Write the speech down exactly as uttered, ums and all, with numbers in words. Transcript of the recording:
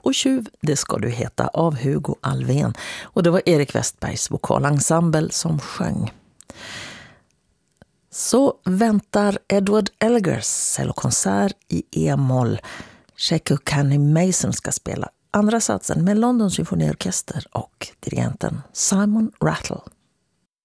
och tjuv, det ska du heta av Hugo Alvén. Och det var Erik Westbergs vokalensemble som sjöng. Så väntar Edward Elgars cellokonsert i e-moll. Sheku Canny Mason ska spela andra satsen med London symfoniorkester och dirigenten Simon Rattle.